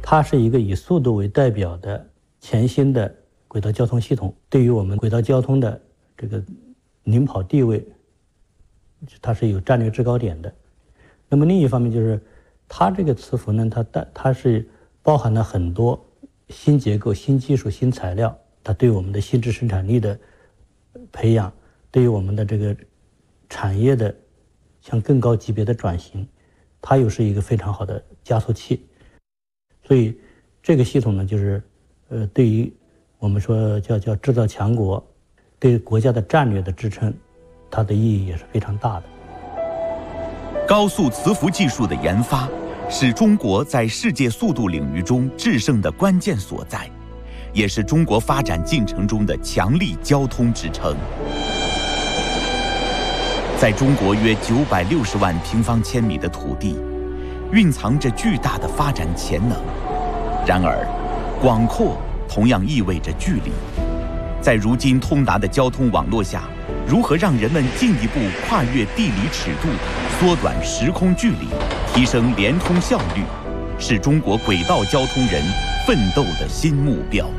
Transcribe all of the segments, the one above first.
它是一个以速度为代表的全新的轨道交通系统，对于我们轨道交通的这个领跑地位，它是有战略制高点的。那么另一方面就是它这个磁浮呢，它是包含了很多新结构、新技术、新材料，它对我们的新质生产力的培养，对于我们的这个产业的向更高级别的转型，它又是一个非常好的加速器。所以这个系统呢，就是对于我们说叫制造强国，对国家的战略的支撑，它的意义也是非常大的。 高速磁浮技术的研发是中国在世界速度领域中制胜的关键所在，也是中国发展进程中的强力交通支撑。在中国约960万平方千米的土地，蕴藏着巨大的发展潜能。然而，广阔同样意味着距离。在如今通达的交通网络下，如何让人们进一步跨越地理尺度，缩短时空距离，提升联通效率，是中国轨道交通人奋斗的新目标。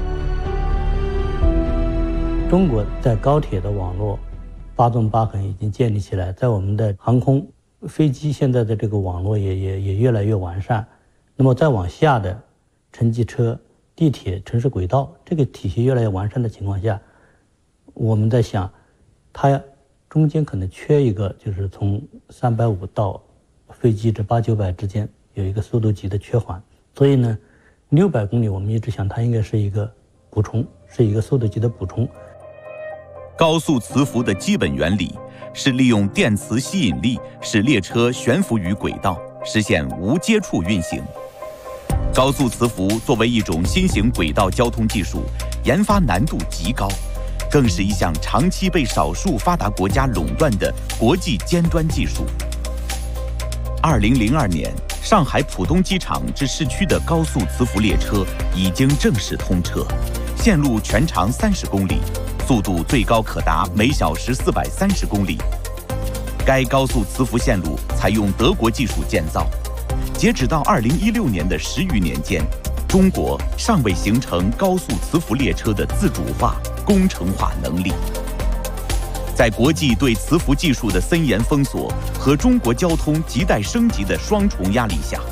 中国在高铁的网络8纵8横已经建立起来，在我们的航空、飞机现在的这个网络也越来越完善。那么再往下的城际车、地铁、城市轨道这个体系越来越完善的情况下，我们在想，它中间可能缺一个，就是从350到飞机这800、900之间有一个速度级的缺环。所以呢，600公里我们一直想它应该是一个补充，是一个速度级的补充。 高速磁浮的基本原理是利用电磁吸引力使列车悬浮于轨道，实现无接触运行。高速磁浮作为一种新型轨道交通技术，研发难度极高，更是一项长期被少数发达国家垄断的国际尖端技术。2002年，上海浦东机场至市区的高速磁浮列车已经正式通车，线路全长30公里，速度最高可达每小时430公里。该高速磁浮线路采用德国技术建造，截止到2016年的10余年间，中国尚未形成高速磁浮列车的自主化、工程化能力。在国际对磁浮技术的森严封锁和中国交通亟待升级的双重压力下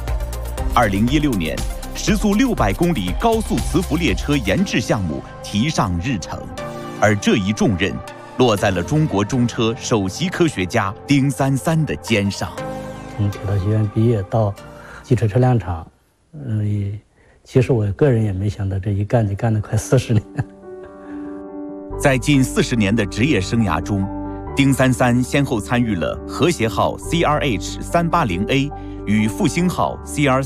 ，2016年时速600公里高速磁浮列车研制项目提上日程，而这一重任落在了中国中车首席科学家丁三三的肩上。 从铁道学院毕业到汽车车辆厂，其实我个人也没想到这一干就干了快40年。 在近40年的职业生涯中，丁三三先后参与了和谐号 CRH380A 与复兴号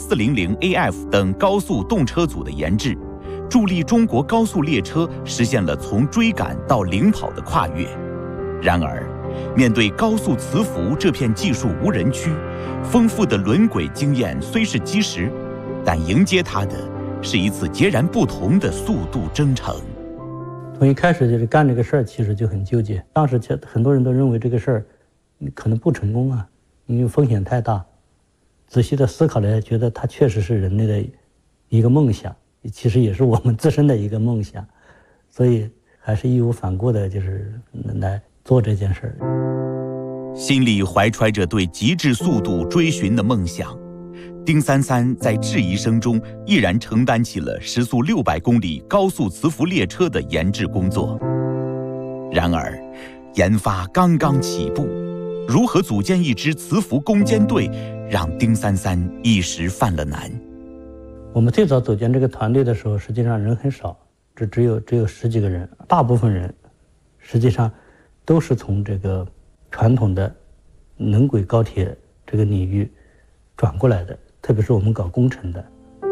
CR400AF 等高速动车组的研制，助力中国高速列车实现了从追赶到领跑的跨越。然而，面对高速磁浮这片技术无人区，丰富的轮轨经验虽是基石，但迎接它的是一次截然不同的速度征程。 从一开始就是干这个事儿，其实就很纠结。当时很多人都认为这个事儿可能不成功啊，因为风险太大。仔细的思考来，觉得它确实是人类的一个梦想，其实也是我们自身的一个梦想，所以还是义无反顾的，就是来做这件事儿。 心里怀揣着对极致速度追寻的梦想，丁三三在质疑声中毅然承担起了时速600公里高速磁浮列车的研制工作。然而，研发刚刚起步，如何组建一支磁浮攻坚队，让丁三三一时犯了难。 我们最早组建这个团队的时候，实际上人很少，只有10几个人，大部分人实际上都是从这个传统的能轨高铁这个领域转过来的，特别是我们搞工程的。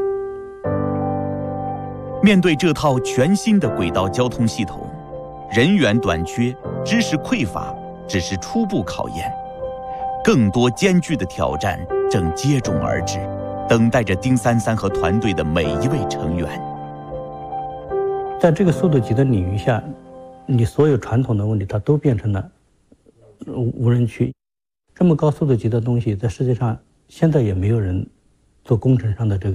面对这套全新的轨道交通系统，人员短缺、知识匮乏只是初步考验，更多艰巨的挑战正接踵而至，等待着丁三三和团队的每一位成员。 在这个速度级的领域下，你所有传统的问题它都变成了无人区。这么高速度级的东西在世界上现在也没有人做工程上的这个